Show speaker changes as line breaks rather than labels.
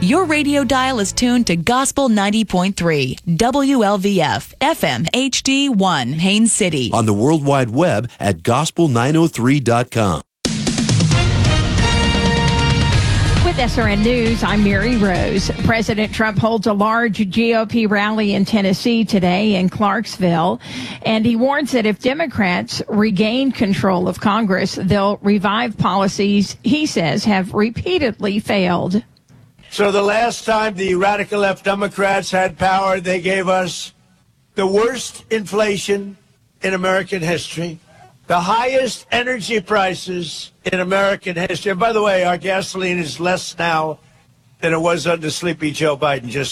Your radio dial is tuned to Gospel 90.3, WLVF, FM HD1, Haines City.
On the World Wide Web at gospel903.com.
With SRN News, I'm Mary Rose. President Trump holds a large GOP rally in Tennessee today in Clarksville, and he warns that if Democrats regain control of Congress, they'll revive policies he says have repeatedly failed.
So the last time the radical left Democrats had power, they gave us the worst inflation in American history, the highest energy prices in American history. And by the way, our gasoline is less now than it was under Sleepy Joe Biden, just